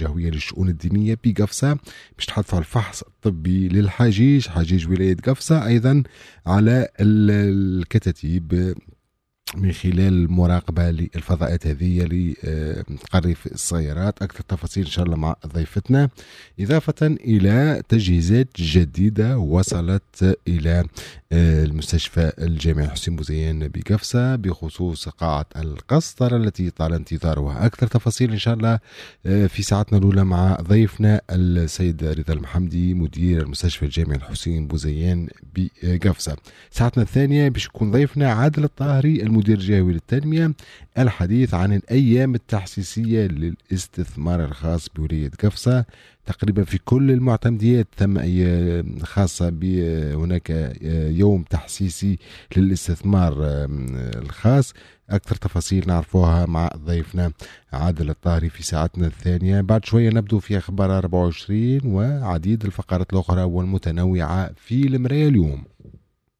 الجهوية للشؤون الدينية بقفصة باش تحدثوا على الفحص الطبي للحجيج، حجيج ولاية قفصة، أيضا على الكتاتيب من خلال المراقبة للفضاءات هذه لتقريف السيارات. أكثر تفاصيل إن شاء الله مع ضيفتنا، إضافة إلى تجهيزات جديدة وصلت إلى المستشفى الجامعي حسين بوزيان بقفصة بخصوص قاعة القسطرة التي طال انتظارها. أكثر تفاصيل إن شاء الله في ساعتنا الأولى مع ضيفنا السيد رضا المحمدي مدير المستشفى الجامعي الحسين بوزيان بقفصة. ساعتنا الثانية باش يكون ضيفنا عادل الطاهري المدير الجهوي للتنمية، الحديث عن الأيام التحسيسية للاستثمار الخاص بولاية قفصة. تقريبا في كل المعتمديات ثم أي خاصة هناك يوم تحسيسي للاستثمار الخاص. أكثر تفاصيل نعرفوها مع ضيفنا عادل الطاهري في ساعتنا الثانية. بعد شوية نبدو في أخبار 24 وعديد الفقرات الأخرى والمتنوعة في المراية اليوم.